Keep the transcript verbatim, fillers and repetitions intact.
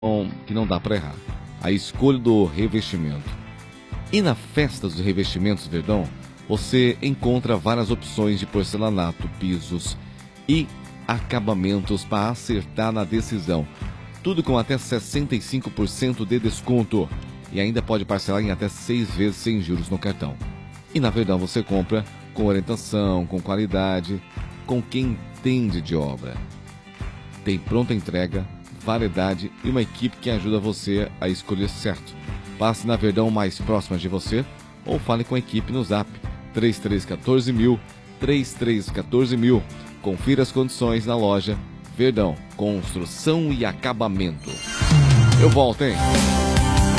que não dá para errar. A escolha do revestimento. E na festa dos revestimentos Verdão, você encontra várias opções de porcelanato, pisos e acabamentos para acertar na decisão. Tudo com até sessenta e cinco por cento de desconto. E ainda pode parcelar em até seis vezes sem juros no cartão. E na Verdão você compra com orientação, com qualidade, com quem entende de obra. Tem pronta entrega, variedade e uma equipe que ajuda você a escolher certo. Passe na Verdão mais próxima de você ou fale com a equipe no Zap três três um quatro mil, três três um quatro mil. Confira as condições na loja Verdão, construção e acabamento. Eu volto, hein?